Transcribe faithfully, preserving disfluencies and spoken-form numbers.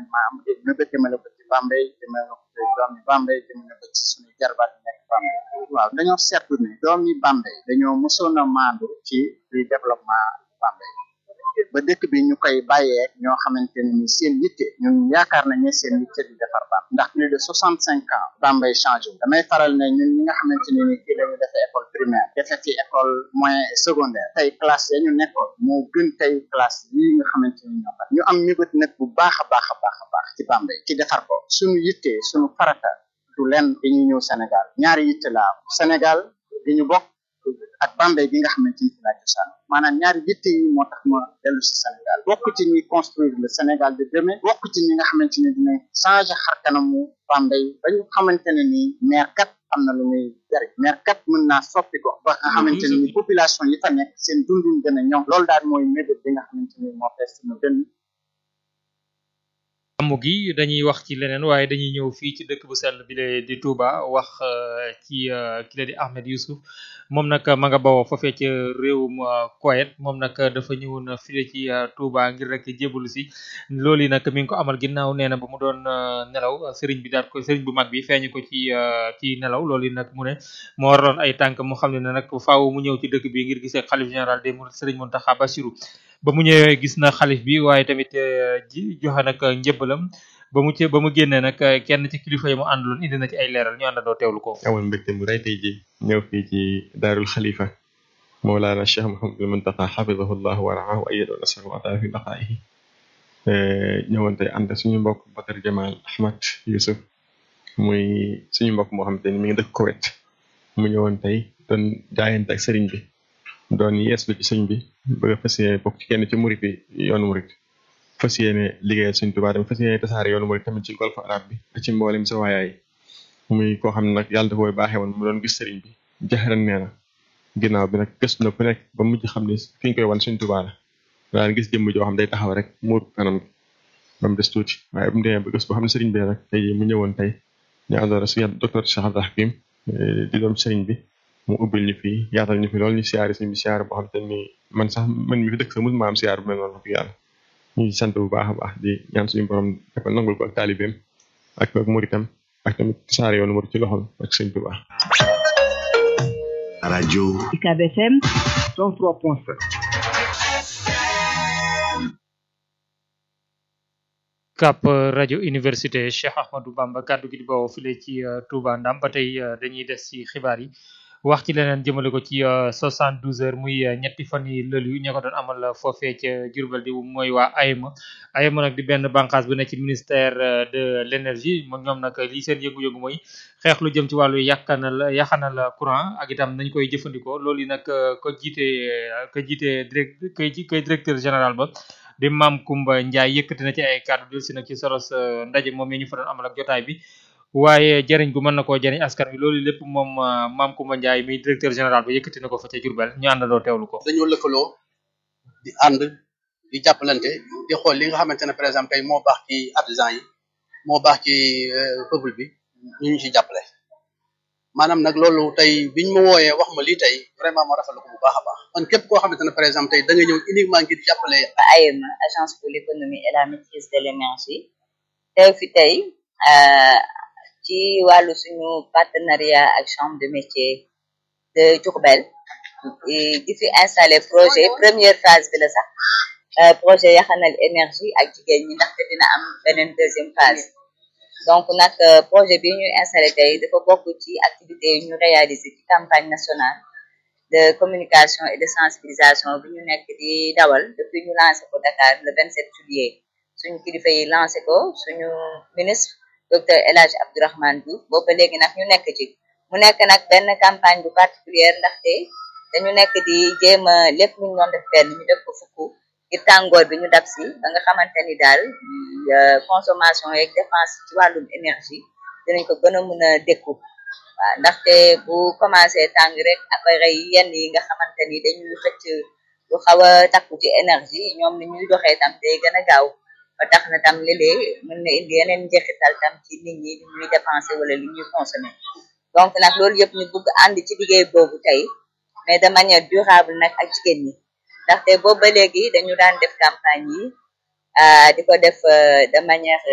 nañ maa am dégg nëbët jëmale ko ci Bambey jëmale ko ci doomi Bambey jëmale ko ci suñu jarbaat yi nekk Bambey waaw dañoo seetlu ne doomi Bambey dañoo mosoon a maandu ci di développement Bambey ba dëkk bi ñu koy bàyyee ñoo xamante ne ni seen yitte ñun yaakaar nañ ne seen yitte di defar Bambey ndax plus de soixante cinq ans Bambey changé damay faral ne ñun ñi nga xamante ne ni fii lañu defee école primaire defee fi école moyen et secondaire tey classe ya ñu nekkoon moo gën tey classe yi nga xamante ni ñoo ñu am mébét nag bu baax a baax a baax a baax ci Bambey ci defar ko suñu yitte suñu farata du leen dañuy ñëw Sénégal ñaari yitte la Sénégal di ñu bokk ak Bambey bi nga xamante ni fi laa cosaan maanaam ñaari yitte yi moo tax ma dellu si Sénégal bokk ci ñi construire le Sénégal de demain bokk ci ñi nga xamante ni dinañ changer xar kanamu Bambey ba ñu xamante ne ni maire kat am na lu muy jariñ maire kat mën naa soppi ko ba nga xamante ne ni population yi fa nekk seen dundin gën a ñoŋ loolu daal mooy mébét bi nga xamante ni moo fees suñu gën amu gi dañuy wax ci leneen waaye dañuy ñëw fii ci dëkk bu sell bi la di Touba wax ci ki la di Ahmed Youssouf moom nag ma nga bawoo foofee ca réewum Koweït moom nag dafa ñëwoon fii ci Touba ngir rek jébbalu si loolu yi nag mi ngi ko amal ginnaaw nee na ba mu doon nelaw sëriñ bi daal ko sëriñ bu mag bi feeñu ko ci ci nelaw loolu yi nag mu ne moo waraloon ay tànk mu xam ne ne nag faaw mu ñëw ci dëkk bi ngir gisee xalif général des mourides sëriñ Mountakha Bassirou ba mu ñëwee gis na xalif bi waaye tamit ji joxe nag njëbbalam ba mu ci ba mu génnee nag kenn ci kilifa yi mu àndaloon indi na ci ay leeral ñu àndandoo teewlu ko. amoon mbégte mu rëy tey ji ñëw fii ci daarul xalifa Mawlana Cheikh Mouhamadul Mountakha xafidahu llah wa raahu wa ayyadahu nasrahu wa ataana fi baqaa'ihi ñëwoon tey ànd suñu mbokk Bakar Jamal Ahmad Youssouf muy suñu mbokk moo xamante ni mi ngi dëkk Koweït mu ñëwoon tey doon jaayante ak sëriñ bi doon yeeslu ci sëriñ bi bëgg a fas yéene bokk ci kenn ci murit bi yoonu murit fas yéene liggéeyal Sëriñ Tuubaa tamit fas yéene tasaare yoonu murit tamit ci golfe arab bi ak ci mboolem sa waayaay muy koo xam ne nag yàlla dafa koy baaxee woon mu doon gis sëriñ bi jaxaran nee na ginnaaw bi nag gëstu na ku nekk ba mujj xam ne fi ñu koy wan Sëriñ Tuubaa la daan gis jëmm joo xam day taxaw rek muur kanam gi ba mu des tuuti waaye bu mu demee ba gës boo xam ne sëriñ bi nag tey mu ñëwoon tey ñu àndoon si docteur Cheikh Abdou Hakim di doom sëriñ bi mu ubbil ñu fi yaatal ñu fi loolu ñu siyaare sëriñ bi siyaare boo xam te ni man sax man mi fi dëkk sa mos ma am siyaare bu mel noonu wax yàlla ñu ngi sant bu baax a baax di ñaan suñu borom dafa nangul ko ak taalibeem ak ak muritam ak tamit saare yoonu murit ci loxol ak sëñ Tuubaa. rajo U C A B F M cent trois point sept. Cap rajo université Cheikh Ahmadou Bamba kaddu gi di bawoo file ci Touba Ndam ba tey dañuy des ci xibaar yi. wax ci leneen jëmale ko ci soixante-douze heures muy ñetti fan yi lël yu ña ko doon amal foofee ca Diourbel di mooy waa A E M A A E M A nag di benn bànqaas bu ne ci ministère de l'énergie moom ñoom nag lii seen yëngu-yëngu mooy xeex lu jëm ci wàllu yàqanal yaxanal courant ak itam nañ koy jëfandikoo loolu yi nag ko jiite ko jiite direct koy directeur général ba di Mame Coumba Ndiaye yëkkati na ci ay kàddu dil si nag ci solos ndaje moom yi ñu fa doon amal ak jotaay bi waaye jëriñ gu mën na koo jëriñ askan wi loolu lépp moom Mame Coumba Ndiaye mi directeur général bi yëkkati na ko fa ca Diourbel ñu àndandoo teewlu ko. dañoo lëkkaloo di ànd di jàppalante di xool li nga xamante ne par exemple tey moo baax ci artisan yi moo baax ci peuple bi ñu ñu ci jàppale maanaam nag loolu tey biñ ma wooyee wax ma lii tey vraiment moo rafetlu ko bu baax a baax man képp koo xamante ne par exemple tey da nga ñëw uniquement ngir jàppale. A E M A agence pour l'économie et la maîtrise de l'énergie teew fi tey. ci wàllu suñu partenariat ak chambre de métier de Diourbel di fi installé projet première phase bi la sax projet yaxanal énergie ak jigéen ñi ndaxte dina am beneen deuxième phase donc nag projet bi ñuy installé tey dafa bokk ci activité yi ñu réalisé ci campagne nationale de communication et de sensibilisation bi ñu nekk di dawal depuis ñu lancé ko Dakar le vingt-sept juillet suñu kilifa yi lancé ko suñu ministre docteur El Hadj Abdourahmane Diouf boobu ba léegi nag ñu nekk ci mu nekk nag benn campagne bu particulière ndaxte dañu nekk di jéem a lépp lu ñu doon def benn ñu def ko fukk ngir tàngoor bi ñu dab si ba nga xamante ni daal consommation yeeg dépense ci wàllum énergie dinañ ko gën a mën a dékku waaw ndaxte bu commencé tàng rek appareil yi yenn yi nga xamante ni dañuy xëcc lu xaw a takku ci énergie ñoom ni ñuy doxee tam day gën a gaaw ba tax na tam léeg-léeg mën na indi yeneen njeexital tam ci nit ñi li ñuy dépenser wala li ñuy consommer donc nag loolu yëpp ñu bëgg ànd ci liggéey boobu tey mais de manière durable nag ak jigéen ñi ndaxte boobu ba léegi dañu daan def campagne yi di ko def de manière